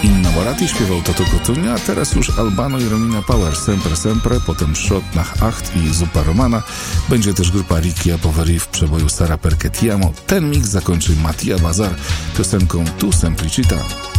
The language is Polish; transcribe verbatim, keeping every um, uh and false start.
Inna Moratti śpiewał Toto Cotugno, a teraz już Albano i Romina Power, Sempre Sempre, potem Shot nach acht i Zupa Romana. Będzie też grupa Ricky a Poveri w przeboju Sara Perché Ti Amo. Ten mix zakończy Mattia Bazar piosenką Tu Semplicità.